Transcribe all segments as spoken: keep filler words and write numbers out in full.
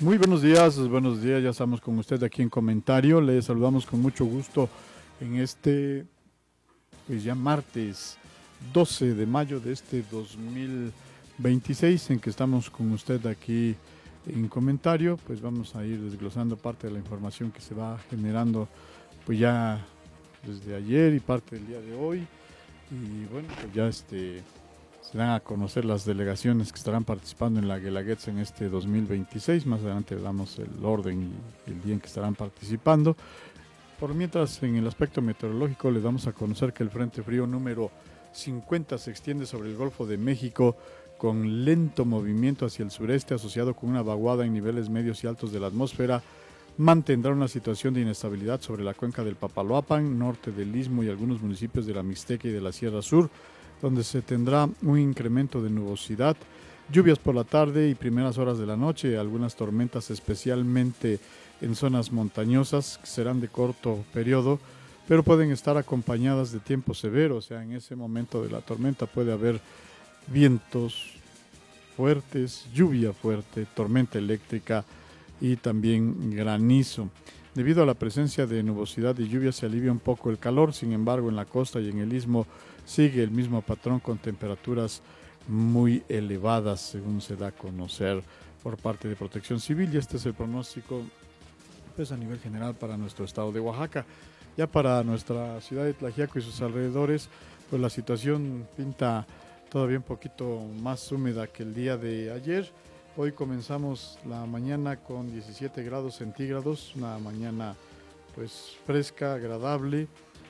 Muy buenos días, buenos días, ya estamos con usted aquí en comentario. Le saludamos con mucho gusto en este, pues ya martes doce de mayo de este dos mil veintiséis, en que estamos con usted aquí en comentario. Pues vamos a ir desglosando parte de la información que se va generando pues ya desde ayer y parte del día de hoy. Y bueno, pues ya este... se dan a conocer las delegaciones que estarán participando en la Guelaguetza en este dos mil veintiséis. Más adelante damos el orden y el día en que estarán participando. Por mientras, en el aspecto meteorológico, les damos a conocer que el Frente Frío número cincuenta se extiende sobre el Golfo de México con lento movimiento hacia el sureste, asociado con una vaguada en niveles medios y altos de la atmósfera. Mantendrá una situación de inestabilidad sobre la cuenca del Papaloapan, norte del Istmo y algunos municipios de la Mixteca y de la Sierra Sur, donde se tendrá un incremento de nubosidad, lluvias por la tarde y primeras horas de la noche, algunas tormentas especialmente en zonas montañosas que serán de corto periodo, pero pueden estar acompañadas de tiempo severo. O sea, en ese momento de la tormenta puede haber vientos fuertes, lluvia fuerte, tormenta eléctrica y también granizo. Debido a la presencia de nubosidad y lluvia se alivia un poco el calor, sin embargo en la costa y en el istmo sigue el mismo patrón con temperaturas muy elevadas, según se da a conocer por parte de Protección Civil, y este es el pronóstico pues a nivel general para nuestro estado de Oaxaca. Ya para nuestra ciudad de Tlaxiaco y sus alrededores, pues la situación pinta todavía un poquito más húmeda que el día de ayer. Hoy comenzamos la mañana con diecisiete grados centígrados, una mañana pues fresca, agradable,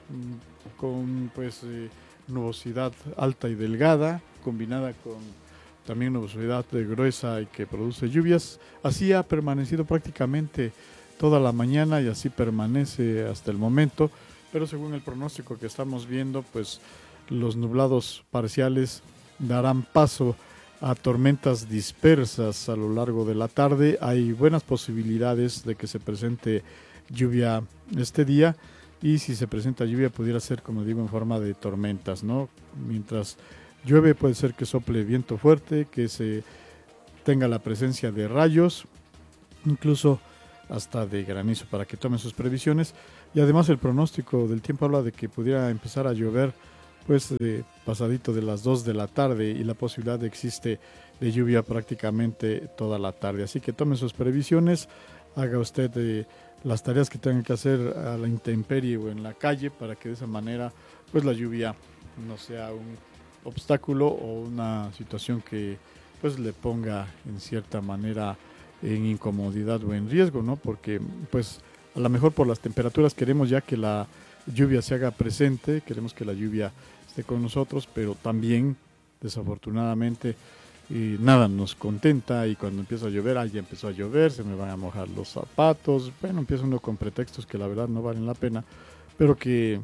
con pues eh, nubosidad alta y delgada, combinada con también nubosidad gruesa y que produce lluvias. Así ha permanecido prácticamente toda la mañana y así permanece hasta el momento, pero según el pronóstico que estamos viendo, pues los nublados parciales darán paso a tormentas dispersas a lo largo de la tarde. Hay buenas posibilidades de que se presente lluvia este día, y si se presenta lluvia pudiera ser, como digo, en forma de tormentas, ¿no? Mientras llueve puede ser que sople viento fuerte, que se tenga la presencia de rayos, incluso hasta de granizo, para que tomen sus previsiones. Y además el pronóstico del tiempo habla de que pudiera empezar a llover pues eh, pasadito de las dos de la tarde, y la posibilidad existe de lluvia prácticamente toda la tarde. Así que tomen sus previsiones, haga usted eh, las tareas que tengan que hacer a la intemperie o en la calle, para que de esa manera pues la lluvia no sea un obstáculo o una situación que pues le ponga en cierta manera en incomodidad o en riesgo, ¿no? Porque pues a lo mejor por las temperaturas queremos ya que la lluvia se haga presente, queremos que la lluvia esté con nosotros, pero también desafortunadamente y nada nos contenta, y cuando empieza a llover, ah, ya empezó a llover, se me van a mojar los zapatos. Bueno, empieza uno con pretextos que la verdad no valen la pena, pero que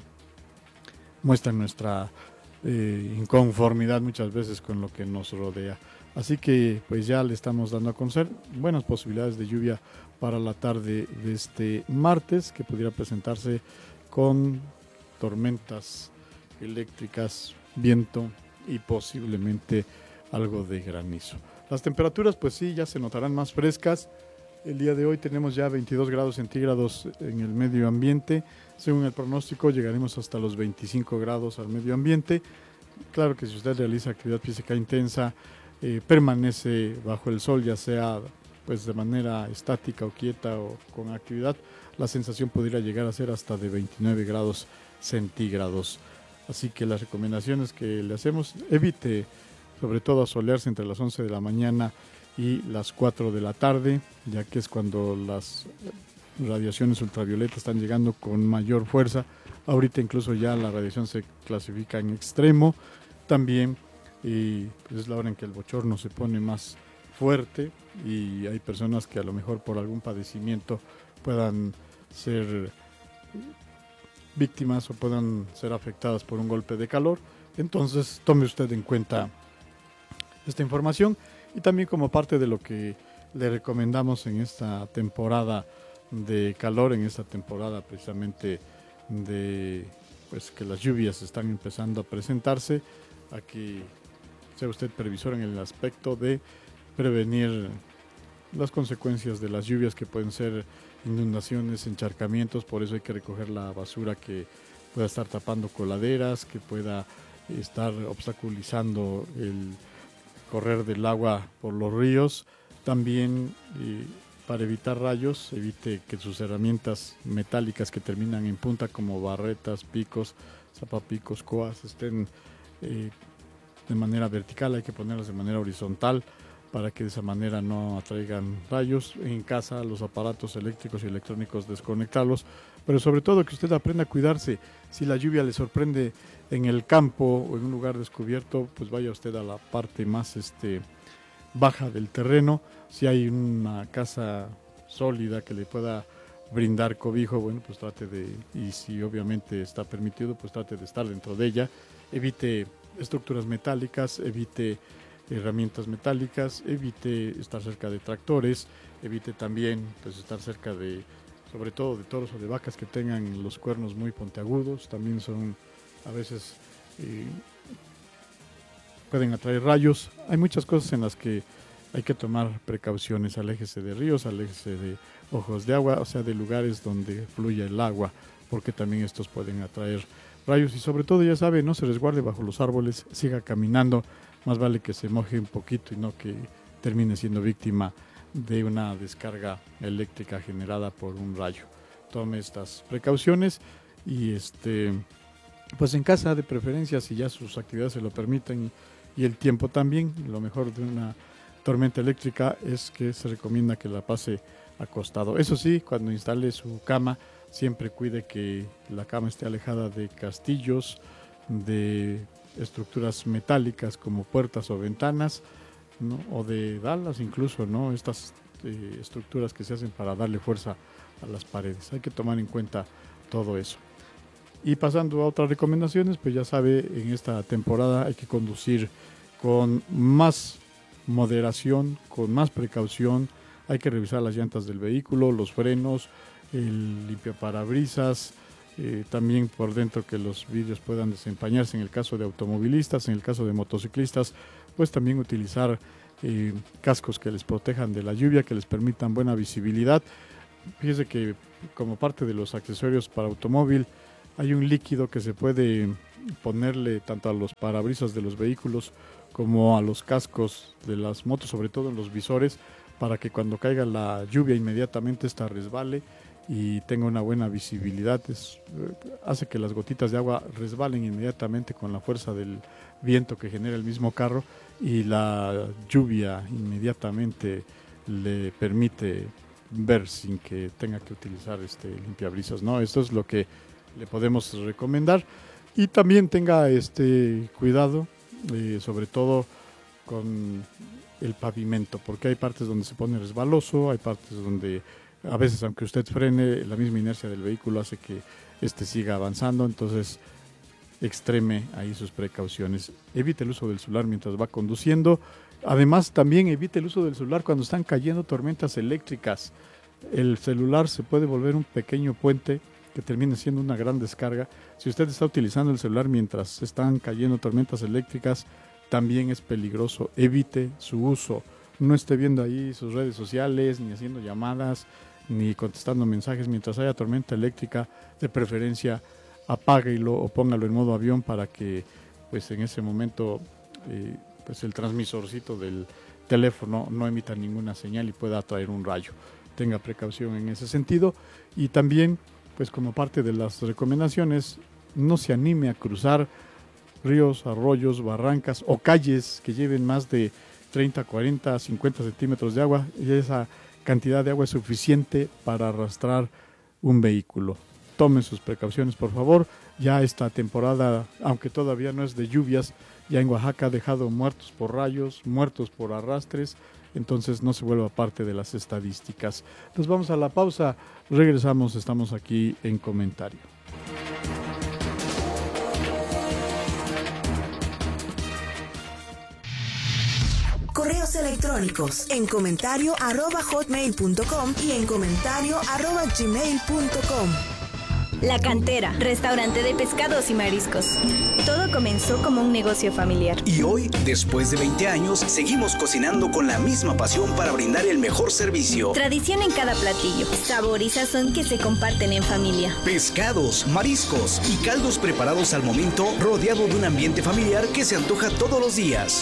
muestran nuestra eh, inconformidad muchas veces con lo que nos rodea. Así que pues ya le estamos dando a conocer buenas posibilidades de lluvia para la tarde de este martes, que pudiera presentarse con tormentas eléctricas, viento y posiblemente algo de granizo. Las temperaturas pues sí ya se notarán más frescas. El día de hoy tenemos ya veintidós grados centígrados en el medio ambiente. Según el pronóstico llegaremos hasta los veinticinco grados al medio ambiente. Claro que si usted realiza actividad física intensa, eh, permanece bajo el sol, ya sea pues de manera estática o quieta o con actividad, la sensación podría llegar a ser hasta de veintinueve grados centígrados. Así que las recomendaciones que le hacemos: evite sobre todo asolearse entre las once de la mañana y las cuatro de la tarde, ya que es cuando las radiaciones ultravioletas están llegando con mayor fuerza. Ahorita incluso ya la radiación se clasifica en extremo también, y pues es la hora en que el bochorno se pone más fuerte, y hay personas que a lo mejor por algún padecimiento puedan ser víctimas o puedan ser afectadas por un golpe de calor. Entonces tome usted en cuenta esta información, y también como parte de lo que le recomendamos en esta temporada de calor, en esta temporada precisamente de pues que las lluvias están empezando a presentarse, a que sea usted previsor en el aspecto de prevenir las consecuencias de las lluvias, que pueden ser inundaciones, encharcamientos. Por eso hay que recoger la basura que pueda estar tapando coladeras, que pueda estar obstaculizando el correr del agua por los ríos. También eh, para evitar rayos, evite que sus herramientas metálicas que terminan en punta, como barretas, picos, zapapicos, coas, estén eh, de manera vertical. Hay que ponerlas de manera horizontal para que de esa manera no atraigan rayos. En casa, los aparatos eléctricos y electrónicos, desconectarlos, pero sobre todo que usted aprenda a cuidarse. Si la lluvia le sorprende en el campo o en un lugar descubierto, pues vaya usted a la parte más este, baja del terreno. Si hay una casa sólida que le pueda brindar cobijo, bueno, pues trate de, y si obviamente está permitido, pues trate de estar dentro de ella. Evite estructuras metálicas, evite herramientas metálicas, evite estar cerca de tractores, evite también pues estar cerca de, sobre todo de toros o de vacas que tengan los cuernos muy puntiagudos. También son a veces eh, pueden atraer rayos. Hay muchas cosas en las que hay que tomar precauciones. Aléjese de ríos, aléjese de ojos de agua, o sea, de lugares donde fluya el agua, porque también estos pueden atraer rayos. Y sobre todo, ya sabe, no se resguarde bajo los árboles, siga caminando. Más vale que se moje un poquito y no que termine siendo víctima de una descarga eléctrica generada por un rayo. Tome estas precauciones y este, pues en casa de preferencia, si ya sus actividades se lo permiten y el tiempo también. Lo mejor de una tormenta eléctrica es que se recomienda que la pase acostado. Eso sí, cuando instale su cama, siempre cuide que la cama esté alejada de castillos, de estructuras metálicas como puertas o ventanas, ¿no? O de dalas incluso, ¿no? Estas eh, estructuras que se hacen para darle fuerza a las paredes. Hay que tomar en cuenta todo eso. Y pasando a otras recomendaciones, pues ya sabe, en esta temporada hay que conducir con más moderación, con más precaución. Hay que revisar las llantas del vehículo, los frenos, el limpiaparabrisas, eh, también por dentro que los vidrios puedan desempañarse en el caso de automovilistas. En el caso de motociclistas, pues también utilizar eh, cascos que les protejan de la lluvia, que les permitan buena visibilidad. Fíjese que como parte de los accesorios para automóvil hay un líquido que se puede ponerle tanto a los parabrisas de los vehículos como a los cascos de las motos, sobre todo en los visores, para que cuando caiga la lluvia inmediatamente esta resbale y tenga una buena visibilidad. Es, hace que las gotitas de agua resbalen inmediatamente con la fuerza del viento que genera el mismo carro, y la lluvia inmediatamente le permite ver sin que tenga que utilizar este limpiabrisas, ¿no? Esto es lo que le podemos recomendar. Y también tenga este cuidado, eh, sobre todo con el pavimento, porque hay partes donde se pone resbaloso, hay partes donde a veces, aunque usted frene, la misma inercia del vehículo hace que este siga avanzando. Entonces extreme ahí sus precauciones. Evite el uso del celular mientras va conduciendo. Además, también evite el uso del celular cuando están cayendo tormentas eléctricas. El celular se puede volver un pequeño puente que termine siendo una gran descarga. Si usted está utilizando el celular mientras están cayendo tormentas eléctricas, también es peligroso. Evite su uso. No esté viendo ahí sus redes sociales, ni haciendo llamadas, ni contestando mensajes mientras haya tormenta eléctrica. De preferencia, apáguelo o póngalo en modo avión para que pues en ese momento eh, pues el transmisorcito del teléfono no emita ninguna señal y pueda atraer un rayo. Tenga precaución en ese sentido. Y también, pues como parte de las recomendaciones, no se anime a cruzar ríos, arroyos, barrancas o calles que lleven más de treinta, cuarenta, cincuenta centímetros de agua. Y esa cantidad de agua es suficiente para arrastrar un vehículo. Tomen sus precauciones, por favor. Ya esta temporada, aunque todavía no es de lluvias, ya en Oaxaca ha dejado muertos por rayos, muertos por arrastres. Entonces no se vuelva parte de las estadísticas. Nos vamos a la pausa. Regresamos, estamos aquí en Comentario. Correos electrónicos en comentario arroba hotmail punto com y en comentario arroba gmail punto com. La Cantera, restaurante de pescados y mariscos. Todo con comenzó como un negocio familiar. Y hoy, después de veinte años, seguimos cocinando con la misma pasión para brindar el mejor servicio. Tradición en cada platillo, sabor y sazón que se comparten en familia. Pescados, mariscos y caldos preparados al momento, rodeado de un ambiente familiar que se antoja todos los días.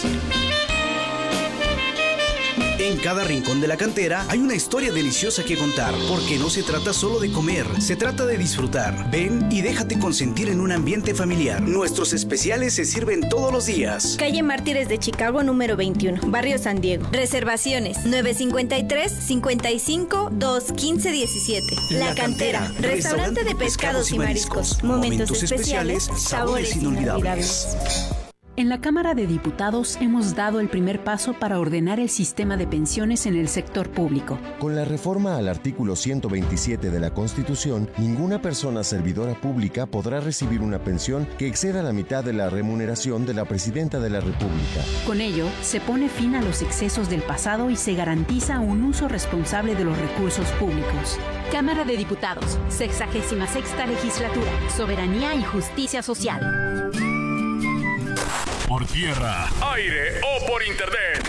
En cada rincón de la cantera hay una historia deliciosa que contar, porque no se trata solo de comer, se trata de disfrutar. Ven y déjate consentir en un ambiente familiar. Nuestros especiales se sirven todos los días. Calle Mártires de Chicago, número veintiuno, Barrio San Diego. Reservaciones nueve cinco tres, cinco cinco, dos, uno cinco, diecisiete. La, la Cantera, cantera restaurante de pescados y mariscos. Momentos, Momentos especiales, sabores inolvidables. En la Cámara de Diputados hemos dado el primer paso para ordenar el sistema de pensiones en el sector público. Con la reforma al artículo ciento veintisiete de la Constitución, ninguna persona servidora pública podrá recibir una pensión que exceda la mitad de la remuneración de la Presidenta de la República. Con ello, se pone fin a los excesos del pasado y se garantiza un uso responsable de los recursos públicos. Cámara de Diputados, sexagésima sexta legislatura, soberanía y justicia social. Por tierra, aire o por internet.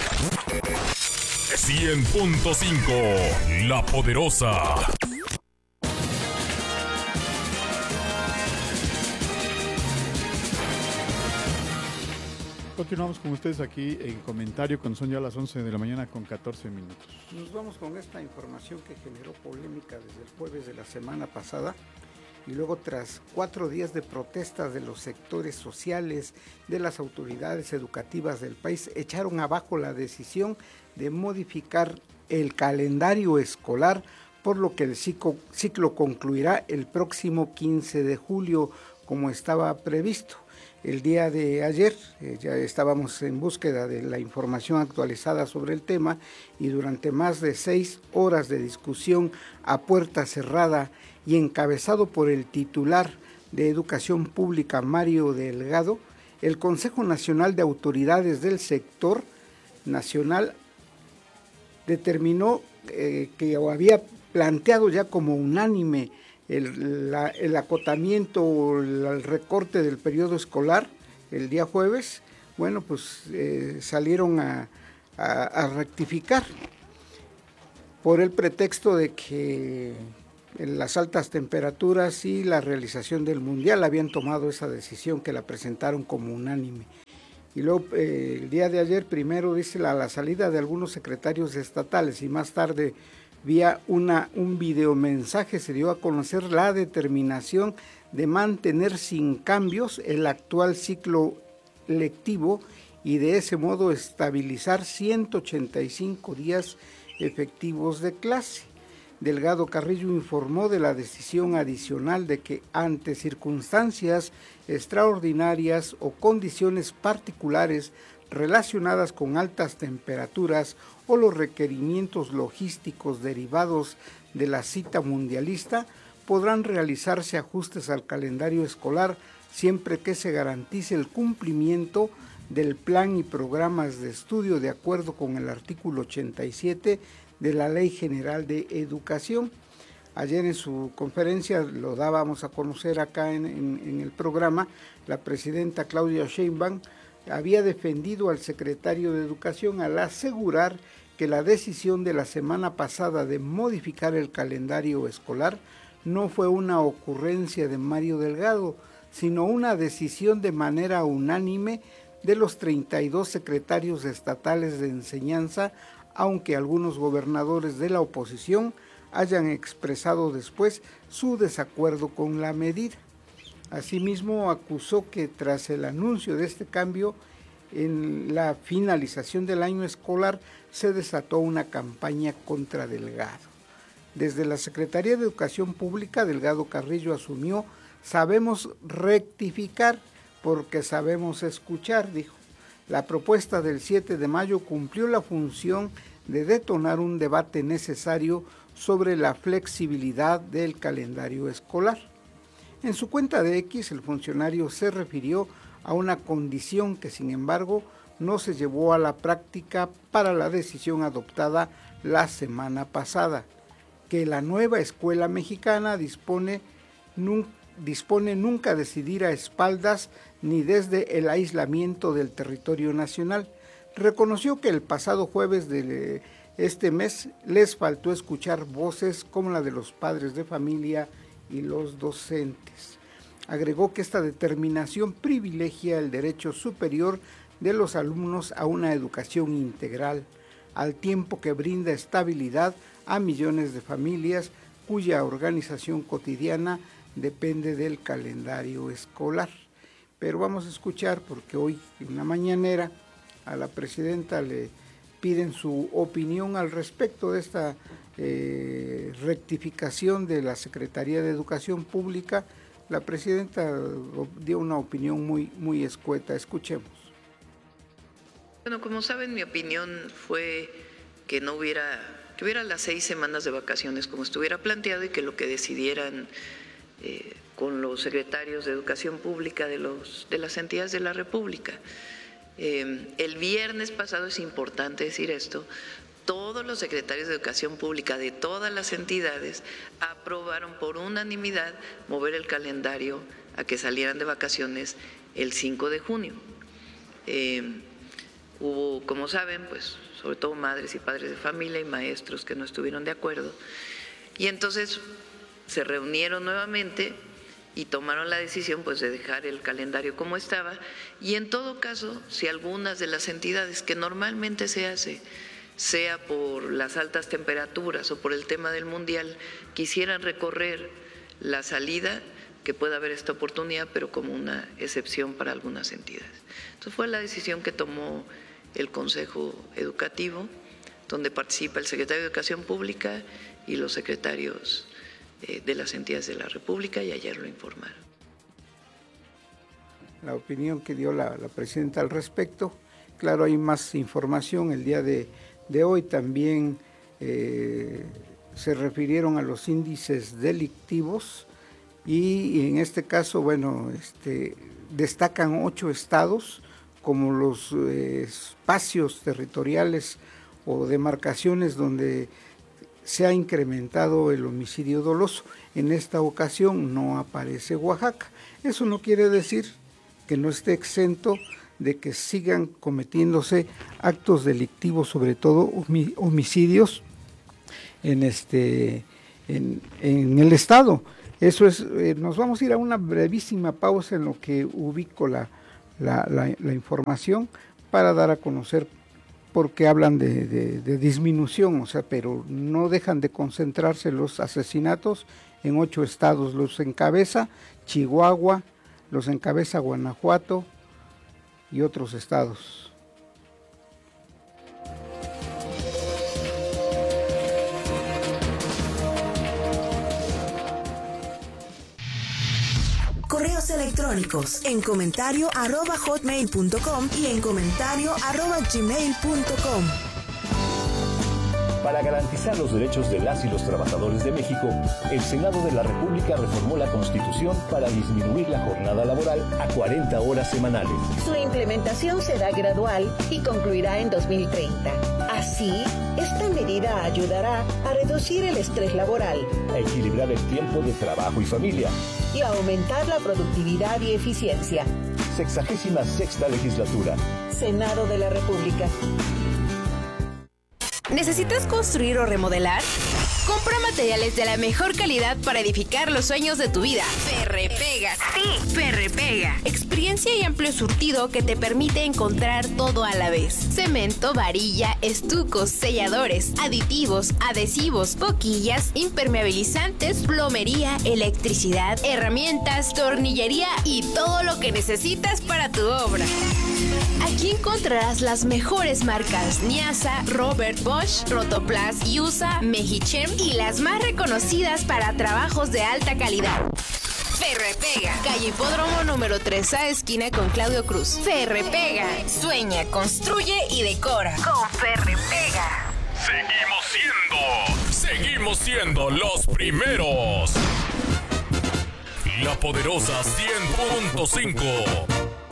cien punto cinco, La Poderosa. Continuamos con ustedes aquí en comentario cuando son ya las once de la mañana con catorce minutos. Nos vamos con esta información que generó polémica desde el jueves de la semana pasada. Y luego, tras cuatro días de protestas de los sectores sociales, de las autoridades educativas del país, echaron abajo la decisión de modificar el calendario escolar, por lo que el ciclo, ciclo concluirá el próximo quince de julio, como estaba previsto. El día de ayer eh, ya estábamos en búsqueda de la información actualizada sobre el tema y durante más de seis horas de discusión a puerta cerrada y encabezado por el titular de Educación Pública, Mario Delgado, el Consejo Nacional de Autoridades del Sector Nacional determinó eh, que o había planteado ya como unánime el, la, el acotamiento o el recorte del periodo escolar el día jueves. Bueno, pues eh, salieron a, a, a rectificar por el pretexto de que las altas temperaturas y la realización del Mundial habían tomado esa decisión, que la presentaron como unánime. Y luego eh, el día de ayer, primero dice la, la salida de algunos secretarios estatales y más tarde vía una, un videomensaje se dio a conocer la determinación de mantener sin cambios el actual ciclo lectivo y de ese modo estabilizar ciento ochenta y cinco días efectivos de clase. Delgado Carrillo informó de la decisión adicional de que ante circunstancias extraordinarias o condiciones particulares relacionadas con altas temperaturas o los requerimientos logísticos derivados de la cita mundialista, podrán realizarse ajustes al calendario escolar siempre que se garantice el cumplimiento del plan y programas de estudio de acuerdo con el artículo ochenta y siete de la Ley General de Educación. Ayer en su conferencia, lo dábamos a conocer acá en, en, en el programa, la presidenta Claudia Sheinbaum había defendido al secretario de Educación al asegurar que la decisión de la semana pasada de modificar el calendario escolar no fue una ocurrencia de Mario Delgado, sino una decisión de manera unánime de los treinta y dos secretarios estatales de enseñanza, aunque algunos gobernadores de la oposición hayan expresado después su desacuerdo con la medida. Asimismo, acusó que tras el anuncio de este cambio en la finalización del año escolar se desató una campaña contra Delgado. Desde la Secretaría de Educación Pública, Delgado Carrillo asumió: sabemos rectificar porque sabemos escuchar, dijo. La propuesta del siete de mayo cumplió la función de detonar un debate necesario sobre la flexibilidad del calendario escolar. En su cuenta de X, el funcionario se refirió a una condición que, sin embargo, no se llevó a la práctica para la decisión adoptada la semana pasada, que la nueva escuela mexicana dispone, nun, dispone nunca decidir a espaldas ni desde el aislamiento del territorio nacional. Reconoció que el pasado jueves de este mes les faltó escuchar voces como la de los padres de familia y los docentes. Agregó que esta determinación privilegia el derecho superior de los alumnos a una educación integral, al tiempo que brinda estabilidad a millones de familias cuya organización cotidiana depende del calendario escolar. Pero vamos a escuchar, porque hoy en la mañanera a la presidenta le piden su opinión al respecto de esta eh, rectificación de la Secretaría de Educación Pública. La presidenta dio una opinión muy, muy escueta. Escuchemos. Bueno, como saben, mi opinión fue que no hubiera, que hubiera las seis semanas de vacaciones como estuviera planteado y que lo que decidieran eh, con los secretarios de Educación Pública de, los, de las entidades de la República. Eh, el viernes pasado, es importante decir esto, todos los secretarios de Educación Pública de todas las entidades aprobaron por unanimidad mover el calendario a que salieran de vacaciones el cinco de junio. Eh, hubo, como saben, pues sobre todo madres y padres de familia y maestros que no estuvieron de acuerdo, y entonces se reunieron nuevamente y tomaron la decisión pues de dejar el calendario como estaba, y en todo caso, si algunas de las entidades, que normalmente se hace, sea por las altas temperaturas o por el tema del mundial, quisieran recorrer la salida, que pueda haber esta oportunidad, pero como una excepción para algunas entidades. Entonces fue la decisión que tomó el Consejo Educativo, donde participa el secretario de Educación Pública y los secretarios de las entidades de la República, y ayer lo informaron. La opinión que dio la, la presidenta al respecto. Claro, hay más información. El día de, de hoy también eh, se refirieron a los índices delictivos y, y en este caso, bueno, este, destacan ocho estados como los eh, espacios territoriales o demarcaciones donde se ha incrementado el homicidio doloso. En esta ocasión no aparece Oaxaca. Eso no quiere decir que no esté exento de que sigan cometiéndose actos delictivos, sobre todo homicidios en este en, en el estado. Eso es. Eh, nos vamos a ir a una brevísima pausa en lo que ubico la, la, la, la información para dar a conocer, porque hablan de, de, de disminución, o sea, pero no dejan de concentrarse los asesinatos en ocho estados. Los encabeza Chihuahua, los encabeza Guanajuato y otros estados. Correos electrónicos en comentario arroba hotmail punto com y en comentario arroba gmail punto com. Para garantizar los derechos de las y los trabajadores de México, el Senado de la República reformó la Constitución para disminuir la jornada laboral a cuarenta horas semanales. Su implementación será gradual y concluirá en dos mil treinta. Así, esta medida ayudará a reducir el estrés laboral, a equilibrar el tiempo de trabajo y familia y a aumentar la productividad y eficiencia. Sexagésima sexta legislatura. Senado de la República. ¿Necesitas construir o remodelar? Compra materiales de la mejor calidad para edificar los sueños de tu vida. Ferrepega. Sí, Ferrepega. Experiencia y amplio surtido que te permite encontrar todo a la vez. Cemento, varilla, estucos, selladores, aditivos, adhesivos, boquillas, impermeabilizantes, plomería, electricidad, herramientas, tornillería y todo lo que necesitas para tu obra. Aquí encontrarás las mejores marcas Niasa, Robert Bosch, Rotoplas, Yusa, Mejichem y las más reconocidas para trabajos de alta calidad. Ferrepega, calle Hipódromo número tres A, esquina con Claudio Cruz. Ferrepega, sueña, construye y decora con Ferrepega. Seguimos siendo, seguimos siendo los primeros. La poderosa cien punto cinco.